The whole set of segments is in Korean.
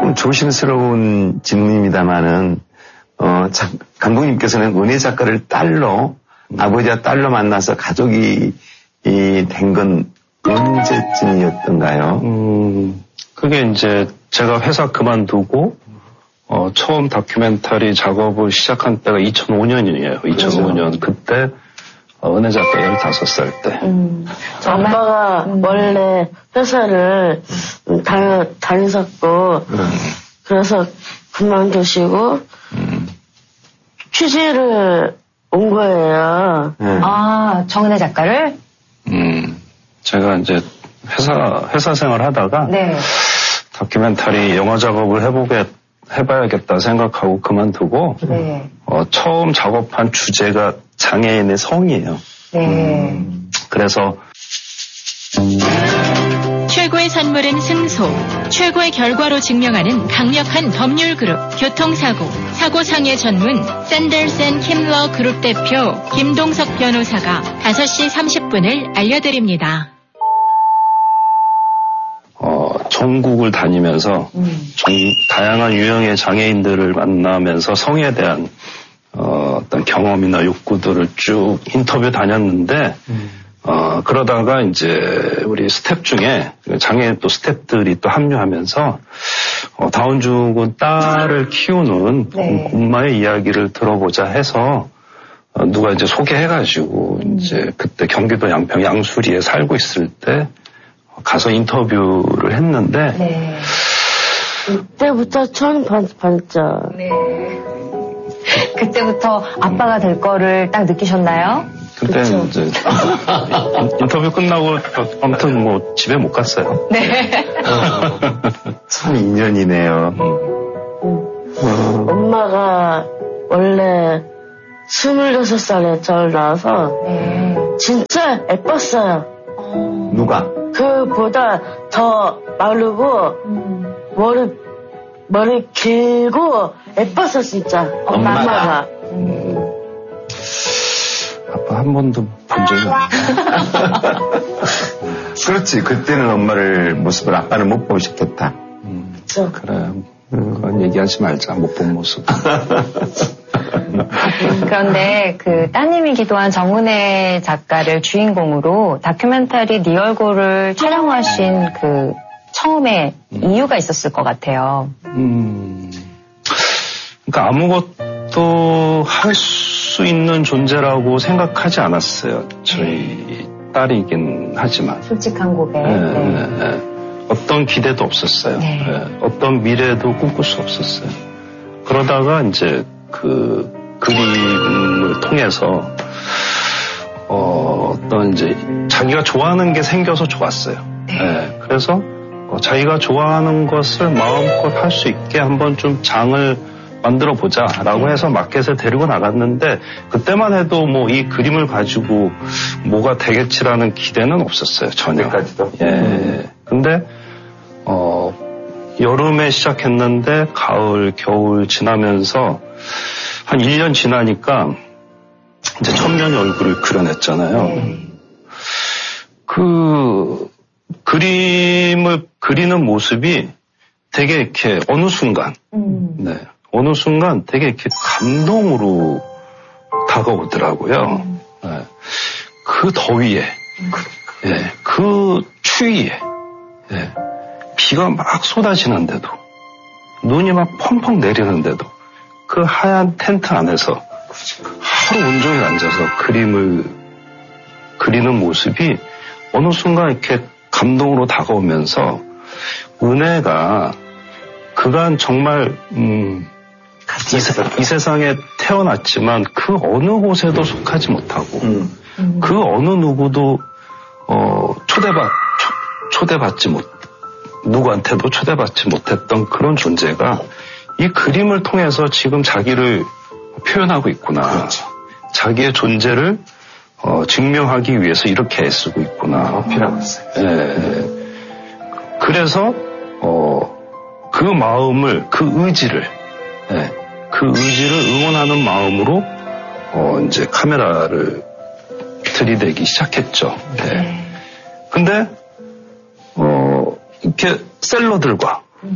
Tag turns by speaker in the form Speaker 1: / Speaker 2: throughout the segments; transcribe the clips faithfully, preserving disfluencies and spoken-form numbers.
Speaker 1: 조금 조심스러운 질문입니다만은 어, 작, 감독님께서는 은혜 작가를 딸로 음. 아버지와 딸로 만나서 가족이 된 건 언제쯤이었던가요?
Speaker 2: 음, 그게 이제 제가 회사 그만두고 어, 처음 다큐멘터리 작업을 시작한 때가 이천오 년이에요. 이천오 년 그때 어, 은혜 작가 열다섯 살 때.
Speaker 3: 음. 아빠가 음. 원래 회사를 음. 다녀, 다녔었고 음. 그래서 그만두시고 음. 취재를 온 거예요.
Speaker 4: 음. 아, 정은혜 작가를?
Speaker 2: 음, 제가 이제 회사, 회사 생활 하다가 네. 다큐멘터리 영화 작업을 해보게, 해봐야겠다 생각하고 그만두고 네. 어, 처음 작업한 주제가 장애인의 성이에요. 네. 음, 그래서
Speaker 5: 최고의 선물은 승소, 최고의 결과로 증명하는 강력한 법률 그룹 교통사고, 사고상해 전문 샌더스 앤 킴러 그룹 대표 김동석 변호사가 다섯 시 삼십 분을 알려드립니다.
Speaker 2: 어, 전국을 다니면서 음. 전, 다양한 유형의 장애인들을 만나면서 성에 대한 어, 어떤 경험이나 욕구들을 쭉 인터뷰 다녔는데 음. 어, 그러다가 이제 우리 스텝 중에 장애인 또 스텝들이 또 합류하면서 어, 다운 죽은 딸을 키우는 네. 엄마의 이야기를 들어보자 해서 어, 누가 이제 소개해가지고 음. 이제 그때 경기도 양평 양수리에 살고 있을 때 가서 인터뷰를 했는데
Speaker 3: 네. 그때부터 처음 반짝.
Speaker 4: 네. 그때부터 아빠가 될 거를 딱 느끼셨나요?
Speaker 2: 그때는 이제 인터뷰 끝나고 아무튼 뭐 집에 못 갔어요.
Speaker 4: 네.
Speaker 1: 참 인연이네요.
Speaker 3: 음. 엄마가 원래 스물여섯 살에 저를 낳아서 네. 진짜 예뻤어요.
Speaker 1: 어. 누가?
Speaker 3: 그보다 더 마르고 음. 머리 머리 길고 예뻤어 진짜.
Speaker 1: 엄마가.
Speaker 3: 엄마가.
Speaker 2: 음. 아빠 한 번도 본 적이 없네.
Speaker 1: 그렇지. 그때는 엄마를 모습을 아빠는 못 보셨겠다.
Speaker 2: 음, 그래. 음. 그건 얘기하지 말자. 못 본 모습.
Speaker 4: 그런데 그 따님이기도 한 정은혜 작가를 주인공으로 다큐멘터리 네 얼굴을 촬영하신 그 처음에 음. 이유가 있었을 것 같아요.
Speaker 2: 음. 그러니까 아무것도 할 수 있는 존재라고 생각하지 않았어요. 저희 딸이긴 하지만.
Speaker 4: 솔직한 고백.
Speaker 2: 네, 네. 네. 어떤 기대도 없었어요. 네. 네. 어떤 미래도 꿈꿀 수 없었어요. 그러다가 이제 그 그림을 통해서 어, 어떤 이제 자기가 좋아하는 게 생겨서 좋았어요. 네. 네. 그래서 어, 자기가 좋아하는 것을 마음껏 할 수 있게 한번 좀 장을 만들어 보자라고 해서 마켓에 데리고 나갔는데 그때만 해도 뭐 이 그림을 가지고 뭐가 되겠지라는 기대는 없었어요. 전혀.
Speaker 1: 그때까지도.
Speaker 2: 예. 근데 어 여름에 시작했는데 가을, 겨울 지나면서 한 일 년 지나니까 이제 천년의 얼굴을 그려냈잖아요. 네. 그 그림을 그리는 모습이 되게 이렇게 어느 순간, 음. 네, 어느 순간 되게 이렇게 감동으로 다가오더라고요. 음. 네. 그 더위에, 음. 네, 그 추위에, 네, 비가 막 쏟아지는데도, 눈이 막 펑펑 내리는데도, 그 하얀 텐트 안에서 하루 온종일 앉아서 그림을 그리는 모습이 어느 순간 이렇게 감동으로 다가오면서 은혜가 그간 정말 음, 이, 세, 이 세상에 태어났지만 그 어느 곳에도 속하지 못하고 음. 음. 그 어느 누구도 어, 초대받 초, 초대받지 못 누구한테도 초대받지 못했던 그런 존재가 이 그림을 통해서 지금 자기를 표현하고 있구나. 그렇죠. 자기의 존재를 어, 증명하기 위해서 이렇게 애쓰고 있구나.
Speaker 1: 어필하고 있어요.
Speaker 2: 예. 그래서 어, 그 마음을, 그 의지를, 예, 그 의지를 응원하는 마음으로 어, 이제 카메라를 들이대기 시작했죠. 예. 근데 어, 이렇게 셀러들과 음.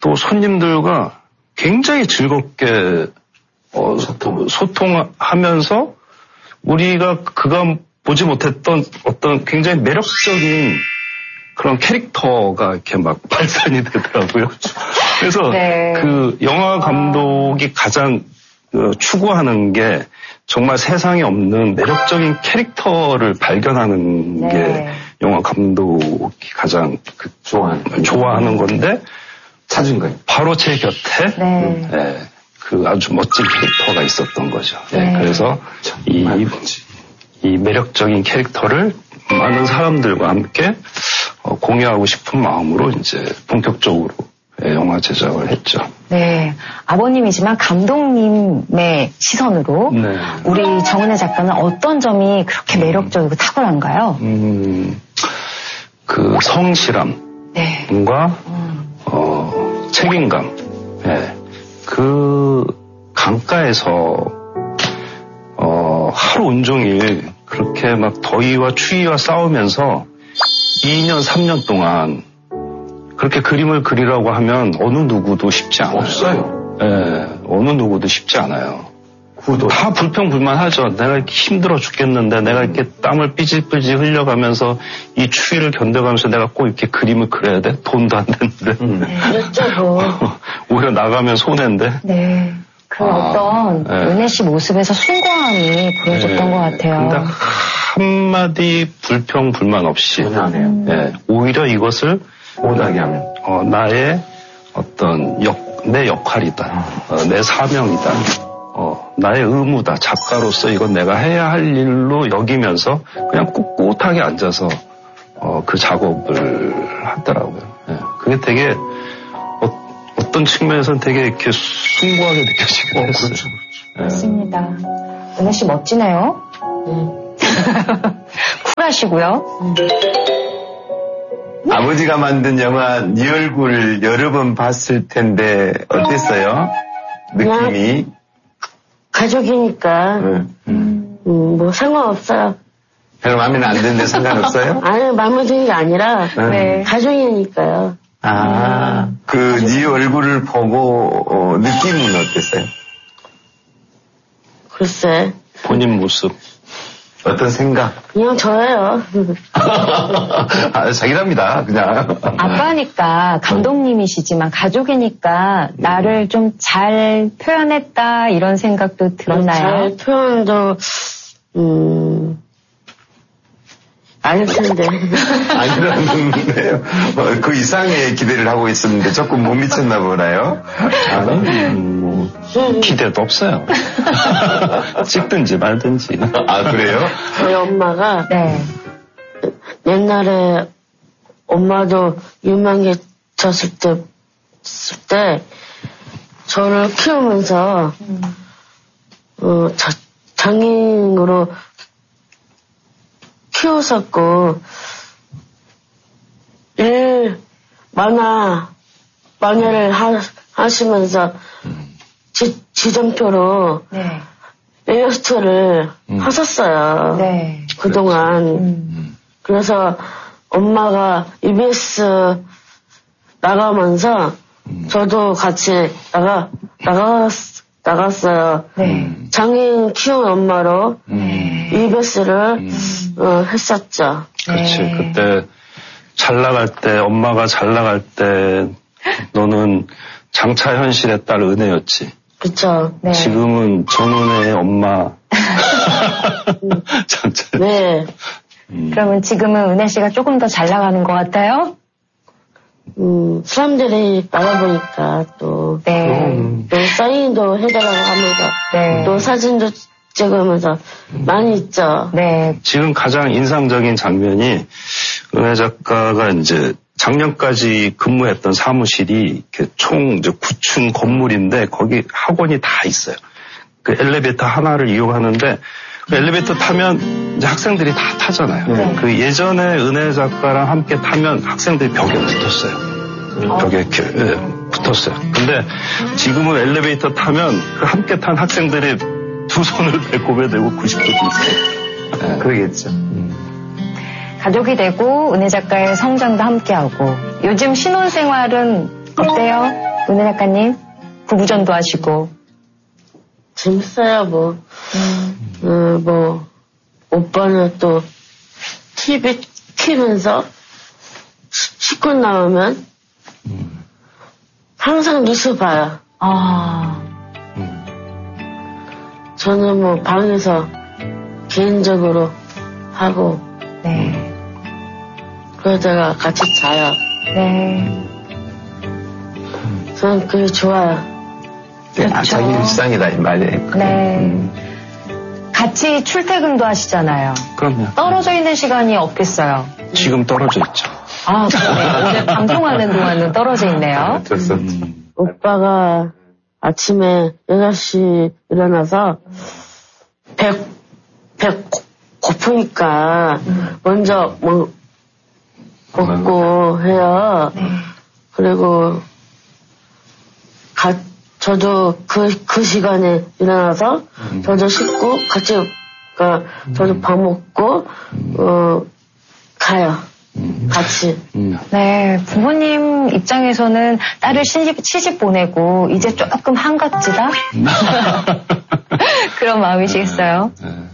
Speaker 2: 또 손님들과 굉장히 즐겁게 어, 소통. 소통하면서 우리가 그간 보지 못했던 어떤 굉장히 매력적인 그런 캐릭터가 이렇게 막 발산이 되더라고요. 그래서 네. 그 영화 감독이 가장 어, 추구하는 게 정말 세상에 없는 매력적인 캐릭터를 발견하는 네. 게 영화 감독이 가장 그 좋아하는, 좋아하는 건데
Speaker 1: 찾은 거예요.
Speaker 2: 바로 제 곁에 네. 네, 그 아주 멋진 캐릭터가 있었던 거죠. 네. 네. 그래서 이, 이 매력적인 캐릭터를 많은 사람들과 함께 어, 공유하고 싶은 마음으로 이제 본격적으로 영화 제작을 했죠.
Speaker 4: 네, 아버님이지만 감독님의 시선으로 네. 우리 정은혜 작가는 어떤 점이 그렇게 매력적이고 탁월한가요? 음,
Speaker 2: 그 성실함과 네. 음. 어, 책임감. 네. 그 강가에서 어, 하루 온종일 그렇게 막 더위와 추위와 싸우면서 이 년, 삼 년 동안 그렇게 그림을 그리라고 하면 어느 누구도 쉽지 않아요.
Speaker 1: 없어요.
Speaker 2: 예, 네, 어느 누구도 쉽지 않아요. 구도. 다 불평불만하죠. 내가 이렇게 힘들어 죽겠는데 내가 이렇게 땀을 삐질삐질 흘려가면서 이 추위를 견뎌가면서 내가 꼭 이렇게 그림을 그려야 돼? 돈도 안 되는데.
Speaker 3: 음. 그렇죠.
Speaker 2: 오히려 나가면 손해인데.
Speaker 4: 네. 그 아, 어떤 네. 은혜 씨 모습에서 숭고함이 보여졌던 네. 것 같아요.
Speaker 2: 근데 한마디 불평 불만 없이 음. 네. 오히려 이것을
Speaker 1: 못하게 하면
Speaker 2: 어, 나의 어떤 역, 내 역할이다. 어, 내 사명이다. 어, 나의 의무다. 작가로서 이건 내가 해야 할 일로 여기면서 그냥 꿋꿋하게 앉아서 어, 그 작업을 하더라고요. 네. 그게 되게 어, 어떤 측면에서는 되게 이렇게 숭고하게 느껴지게
Speaker 1: 어,
Speaker 2: 됐어요.
Speaker 1: 그렇죠.
Speaker 4: 맞습니다. 은혜 씨 멋지네요. 음. 쿨하시고요. 음.
Speaker 1: 아버지가 만든 영화 네 얼굴 여러 번 봤을 텐데 어땠어요? 느낌이?
Speaker 3: 가족이니까 네. 음, 뭐 상관없어요.
Speaker 1: 별로 마음에 안 드는데 상관없어요?
Speaker 3: 아니 마음에 드는 게 아니라 네. 가족이니까요.
Speaker 1: 아, 음. 그 네 얼굴을 보고 어, 느낌은 어땠어요?
Speaker 3: 글쎄.
Speaker 2: 본인 모습.
Speaker 1: 어떤 생각?
Speaker 3: 그냥 저예요.
Speaker 1: 아, 자기랍니다, 그냥.
Speaker 4: 아빠니까 감독님이시지만 가족이니까 나를 좀 잘 표현했다 이런 생각도 들었나요?
Speaker 3: 잘 표현도 음 아닐 텐데.
Speaker 1: 아니라는데요. 어, 그 이상의 기대를 하고 있었는데 조금 못 미쳤나 보나요?
Speaker 2: 아니, 음, 뭐 기대도 없어요. 찍든지 말든지.
Speaker 1: 아, 그래요?
Speaker 3: 저희 엄마가 네. 옛날에 엄마도 유명해졌을 때, 때 저를 키우면서 음. 어, 자, 장애인으로 키웠었고 일 만화 만화를 하, 하시면서 지, 지점표로 네. 일러스트를 음. 하셨어요. 네. 그동안. 음. 그래서 엄마가 이비에스 나가면서 음. 저도 같이 나가 나가 나갔어요. 네. 장애인 키운 엄마로 음. 이비에스를 음. 어, 했었죠.
Speaker 2: 그렇지. 네. 그때 잘 나갈 때, 엄마가 잘 나갈 때 너는 장차현실의 딸 은혜였지.
Speaker 3: 그렇죠.
Speaker 4: 네.
Speaker 2: 지금은 전은혜의 엄마. 장차.
Speaker 3: 네.
Speaker 4: 음. 그러면 지금은 은혜 씨가 조금 더 잘 나가는 것 같아요?
Speaker 3: 음, 사람들이 알아보니까 또, 네. 음, 또 사인도 해달라고 하면서, 네. 또 사진도 찍으면서 음. 많이 있죠. 네.
Speaker 2: 지금 가장 인상적인 장면이 은혜 작가가 이제 작년까지 근무했던 사무실이 이렇게 총 이제 구 층 건물인데 거기 학원이 다 있어요. 그 엘리베이터 하나를 이용하는데 그 엘리베이터 타면 이제 학생들이 다 타잖아요. 네. 그 예전에 은혜 작가랑 함께 타면 학생들이 벽에 붙었어요. 어. 벽에 이렇게 네, 붙었어요. 근데 지금은 엘리베이터 타면 그 함께 탄 학생들이 두 손을 배꼽에 대고 구십 도 있어요.
Speaker 1: 네. 그러겠죠.
Speaker 4: 음. 가족이 되고 은혜 작가의 성장도 함께하고 요즘 신혼생활은 어때요? 은혜 작가님, 부부전도 하시고.
Speaker 3: 재밌어요, 뭐. 음. 어, 뭐, 오빠는 또 티비 키면서 시골 나오면 항상 뉴스 봐요.
Speaker 4: 아.
Speaker 3: 저는 뭐 방에서 개인적으로 하고.
Speaker 4: 네.
Speaker 3: 그러다가 같이 자요.
Speaker 4: 네.
Speaker 3: 저는 그게 좋아요.
Speaker 1: 네, 아, 자기 일상이다, 이 말이에요.
Speaker 4: 네.
Speaker 1: 음.
Speaker 4: 같이 출퇴근도 하시잖아요.
Speaker 2: 그럼요.
Speaker 4: 떨어져 있는 시간이 없겠어요.
Speaker 2: 지금 떨어져 있죠.
Speaker 4: 아, 그러네. 오늘 방송하는 동안은 떨어져 있네요.
Speaker 1: 어쩔 수 없지.
Speaker 2: 음.
Speaker 3: 오빠가 아침에 여섯 시 일어나서 배, 배 고, 고프니까 음. 먼저 뭐 먹고 해요.
Speaker 4: 네.
Speaker 3: 그리고 가, 저도 그, 그 시간에 일어나서 음. 저도 씻고 같이 그, 저도 밥 먹고 어, 가요. 같이.
Speaker 4: 네, 부모님 입장에서는 딸을 시집, 시집 보내고 이제 조금 한가지다? 그런 마음이시겠어요?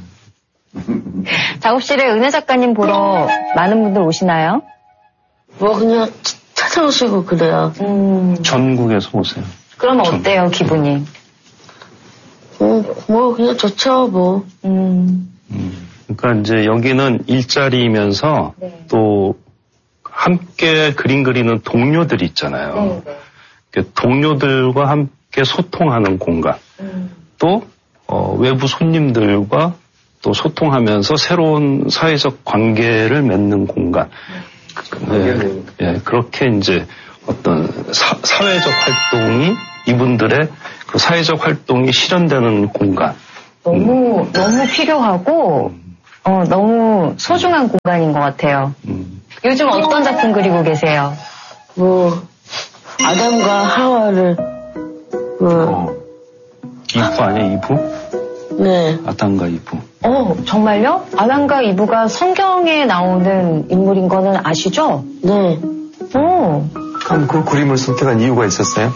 Speaker 4: 작업실에 은혜 작가님 보러 많은 분들 오시나요?
Speaker 3: 뭐 그냥 찾아오시고 그래요.
Speaker 4: 음.
Speaker 2: 전국에서 오세요.
Speaker 4: 그럼
Speaker 2: 전...
Speaker 4: 어때요, 기분이?
Speaker 3: 음, 뭐 그냥 좋죠, 뭐.
Speaker 4: 음.
Speaker 2: 음. 그러니까 이제 여기는 일자리이면서 네. 또 함께 그림 그리는 동료들이 있잖아요. 네, 네. 그 동료들과 함께 소통하는 공간. 음. 또 어, 외부 손님들과 또 소통하면서 새로운 사회적 관계를 맺는 공간. 음. 네, 네, 그렇게 이제 어떤 사, 사회적 활동이 이분들의 그 사회적 활동이 실현되는 공간.
Speaker 4: 너무
Speaker 2: 음.
Speaker 4: 너무 필요하고. 어, 너무 소중한 공간인 것 같아요. 음. 요즘 어떤 작품 그리고 계세요?
Speaker 3: 뭐, 아담과 하와를, 뭐.
Speaker 2: 어. 이브 아니야, 이브?
Speaker 3: 네.
Speaker 2: 아담과 이브.
Speaker 4: 어, 정말요? 아담과 이브가 성경에 나오는 인물인 거는 아시죠?
Speaker 3: 네.
Speaker 4: 오.
Speaker 1: 그럼 그 그림을 선택한 이유가 있었어요?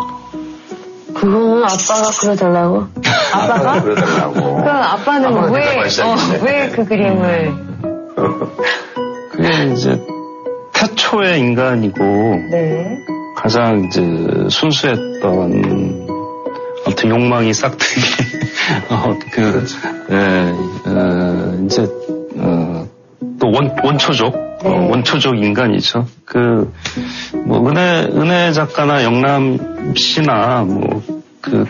Speaker 3: 그거는 아빠가 그려달라고.
Speaker 4: 아빠가?
Speaker 1: 아빠가 그려달라고.
Speaker 4: 그럼 아빠는 왜, 어, 왜 그 그림을?
Speaker 2: 그게 이제 태초의 인간이고, 네. 가장 이제 순수했던 어떤 욕망이 싹트기, 어, 그, 예, 어, 이제, 어, 또 원, 원초적, 네. 어, 원초적 인간이죠. 그, 뭐, 은혜, 은혜 작가나 영남 씨나, 뭐, 그,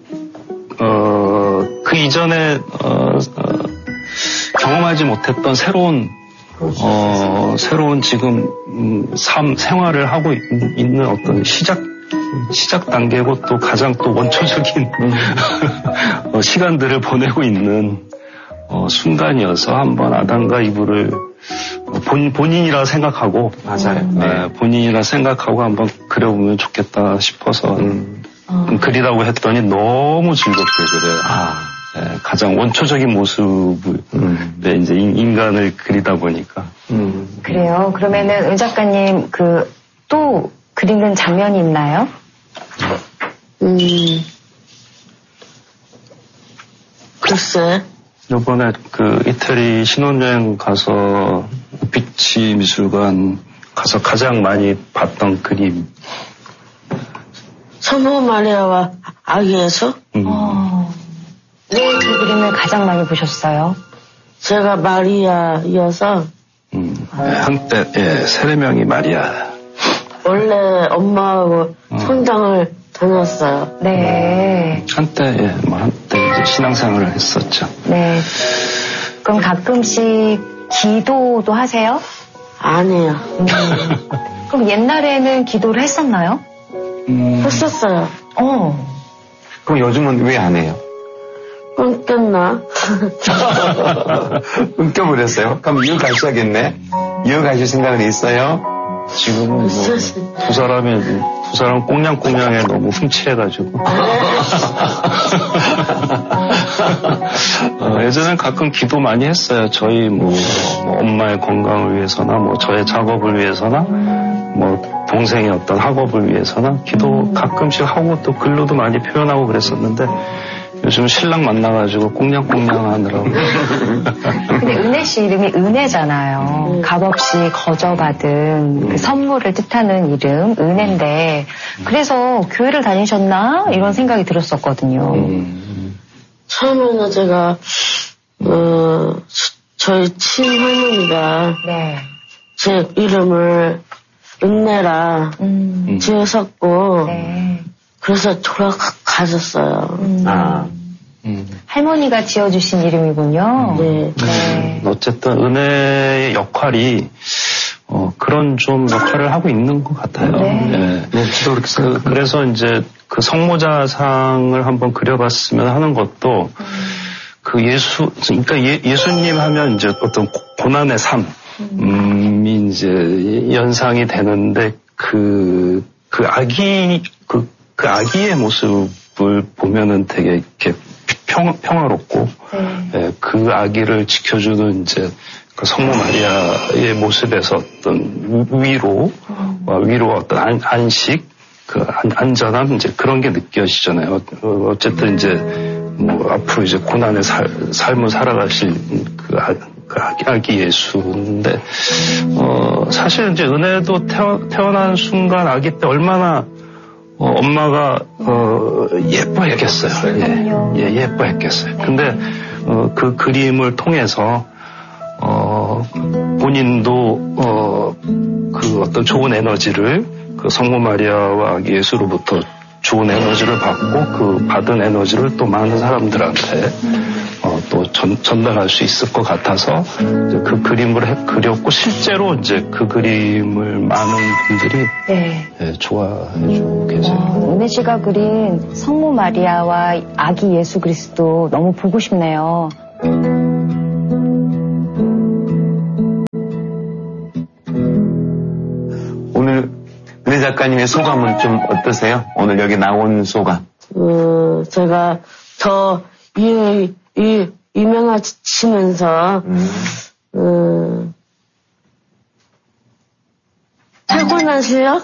Speaker 2: 어, 그 이전에, 어, 어, 경험하지 못했던 새로운, 어, 새로운 지금, 음, 삶, 생활을 하고 있, 있는 어떤 시작, 시작 단계고 또 가장 또 원초적인, 어, 시간들을 보내고 있는, 어, 순간이어서 한번 아담과 이브를 본, 본인이라 생각하고.
Speaker 1: 맞아요.
Speaker 2: 네. 본인이라 생각하고 한번 그려보면 좋겠다 싶어서 음. 음. 그리라고 했더니 너무 즐겁게 그래요. 아. 네, 가장 원초적인 모습을, 음. 네, 이제 인간을 그리다 보니까.
Speaker 4: 음. 그래요. 그러면은 은 작가님 그 또 그리는 장면이 있나요?
Speaker 3: 음. 글쎄.
Speaker 2: 요번에 그 이태리 신혼여행 가서 비치 미술관 가서 가장 많이 봤던 그림.
Speaker 3: 성모 마리아와 아기 예수?
Speaker 2: 음.
Speaker 4: 어. 왜 그 그림을 가장 많이 보셨어요?
Speaker 3: 제가 마리아이어서.
Speaker 2: 음. 한때 예, 세례명이 마리아.
Speaker 3: 원래 엄마하고 어. 성당을 다녔어요.
Speaker 4: 네.
Speaker 2: 한때 예, 뭐 한때 이제 신앙생활을 했었죠.
Speaker 4: 네. 그럼 가끔씩 기도도 하세요?
Speaker 3: 아니에요.
Speaker 4: 음. 그럼 옛날에는 기도를 했었나요?
Speaker 3: 음. 했었어요.
Speaker 4: 어.
Speaker 1: 그럼 요즘은 왜 안 해요?
Speaker 3: 끊겼나?
Speaker 1: 끊겨버렸어요? 그럼 이어가셔야겠네? 이어가실 생각은 있어요?
Speaker 2: 지금은 뭐 두 사람이 두 사람 꽁냥꽁냥에 너무 흠치해가지고 어, 예전엔 가끔 기도 많이 했어요. 저희 뭐, 뭐 엄마의 건강을 위해서나 뭐 저의 작업을 위해서나 뭐 동생의 어떤 학업을 위해서나 기도 가끔씩 하고 또 글로도 많이 표현하고 그랬었는데 요즘 신랑 만나가지고 꽁냥꽁냥 하느라고.
Speaker 4: 근데 은혜 씨 이름이 은혜잖아요. 값없이 거저받은 그 선물을 뜻하는 이름 은혜인데 그래서 교회를 다니셨나 이런 생각이 들었었거든요.
Speaker 2: 음.
Speaker 3: 처음에는 제가 어, 저희 친할머니가 네. 제 이름을 은혜라 음. 지으셨고 네. 그래서 돌아가셨어요. 음.
Speaker 2: 아. 음.
Speaker 4: 할머니가 지어주신 이름이군요.
Speaker 3: 네.
Speaker 2: 네. 어쨌든 은혜의 역할이 어, 그런 좀 역할을 하고 있는 것 같아요.
Speaker 4: 네.
Speaker 2: 네. 네, 저도 그렇게 그, 그래서 이제 그 성모자상을 한번 그려봤으면 하는 것도 음. 그 예수, 그러니까 예, 예수님 하면 이제 어떤 고난의 삶이 음, 이제 연상이 되는데 그, 그 아기, 그, 그 아기의 모습을 보면은 되게 이렇게 평, 평화롭고, 네. 예, 그 아기를 지켜주는 이제 그 성모 마리아의 모습에서 어떤 위로, 음. 위로 어떤 안, 안식, 그 안, 안전함, 이제 그런 게 느껴지잖아요. 어쨌든 이제 뭐 앞으로 이제 고난의 살, 삶을 살아가실 그, 아, 그 아기, 아기 예수인데, 어, 사실 이제 은혜도 태어, 태어난 순간 아기 때 얼마나 어, 엄마가 어, 예뻐했겠어요. 예, 예, 예뻐했겠어요. 근데 어, 그 그림을 통해서 어, 본인도 어, 그 어떤 좋은 에너지를 그 성모 마리아와 아기 예수로부터 좋은 에너지를 받고 그 받은 에너지를 또 많은 사람들한테 어, 또 전, 전달할 수 있을 것 같아서 이제 그 그림을 해, 그렸고 실제로 이제 그 그림을 많은 분들이
Speaker 4: 네.
Speaker 2: 예, 좋아해주고 계세요.
Speaker 4: 와, 은혜 씨가 그린 성모 마리아와 아기 예수 그리스도 너무 보고 싶네요.
Speaker 1: 오늘 은혜 작가님의 소감은 좀 어떠세요? 오늘 여기 나온 소감.
Speaker 3: 어, 제가 더 유, 유, 유명해지면서 음. 어, 타고난 실력?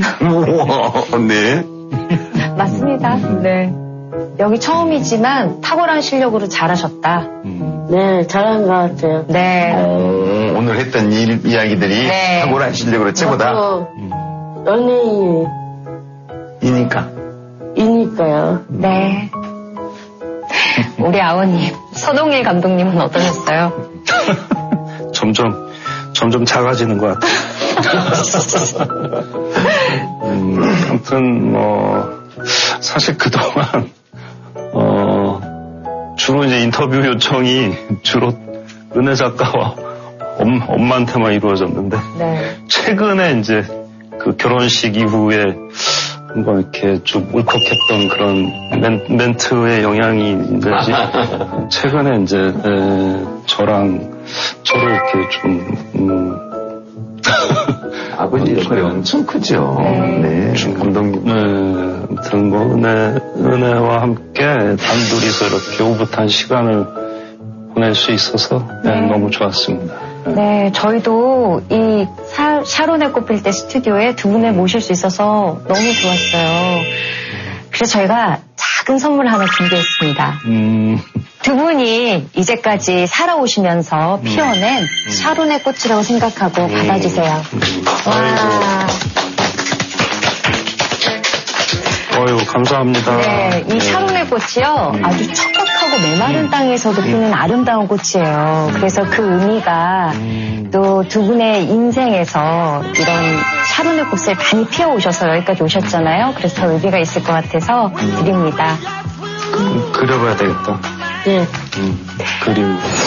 Speaker 1: 네.
Speaker 4: 맞습니다. 네. 여기 처음이지만 탁월한 실력으로 잘하셨다.
Speaker 3: 음. 네, 잘한 것 같아요.
Speaker 4: 네.
Speaker 1: 오, 오늘 했던 일, 이야기들이 네. 탁월한 실력으로 최고다.
Speaker 3: 음. 연예인.
Speaker 1: 이니까.
Speaker 3: 이니까요.
Speaker 4: 네. 우리 아버님, 서동일 감독님은 어떠셨어요?
Speaker 2: 점점, 점점 작아지는 것 같아요. 음, 아무튼, 뭐, 사실 그동안, 어, 주로 이제 인터뷰 요청이 주로 은혜 작가와 엄, 엄마한테만 이루어졌는데, 네. 최근에 이제 그 결혼식 이후에 뭐 이렇게 좀 울컥했던 그런 멘, 멘트의 영향이 있는지 최근에 이제 에, 저랑 저를 이렇게 좀 음,
Speaker 1: 아버지 역할이 엄청 크죠. 네, 네. 감독님.
Speaker 2: 네, 아무튼 뭐 은혜 은혜와 함께 단둘이서 이렇게 오붓한 시간을 보낼 수 있어서 네, 네. 너무 좋았습니다.
Speaker 4: 네, 저희도 이 사, 샤론의 꽃필 때 스튜디오에 두 분을 모실 수 있어서 너무 좋았어요. 그래서 저희가 작은 선물 하나 준비했습니다. 음. 두 분이 이제까지 살아오시면서 피워낸 음. 샤론의 꽃이라고 생각하고 음. 받아주세요. 음. 와.
Speaker 2: 어유 감사합니다.
Speaker 4: 네, 이 샤론의 꽃이요 음. 아주 척박하고 메마른 땅에서도 피는 음. 아름다운 꽃이에요. 그래서 그 의미가 음. 또 두 분의 인생에서 이런 샤론의 꽃을 많이 피워오셔서 여기까지 오셨잖아요. 그래서 더 의미가 있을 것 같아서 드립니다.
Speaker 2: 그, 그려봐야 되겠다.
Speaker 3: 네.
Speaker 2: 음, 그림.